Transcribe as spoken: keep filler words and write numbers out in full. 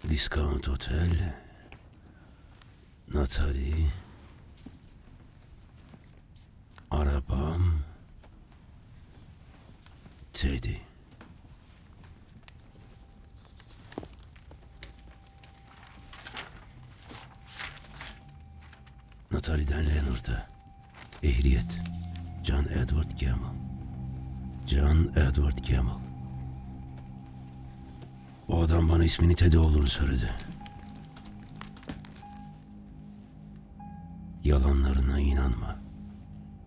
Discount Hotel, Natalie, arabam, Teddy. Natalie'den Leonard'a. Ehliyet. John Edward Gamble. John Edward Gamble. O adam bana ismini Teddy olduğunu söyledi. Yalanlarına inanma.